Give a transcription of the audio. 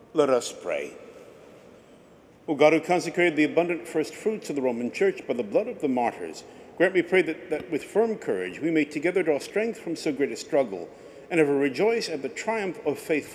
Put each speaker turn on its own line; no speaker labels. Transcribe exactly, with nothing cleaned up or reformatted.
Let us pray. O God, who consecrated the abundant first fruits of the Roman Church by the blood of the martyrs, grant, we pray, that, that with firm courage we may together draw strength from so great a struggle, and ever rejoice at the triumph of faithful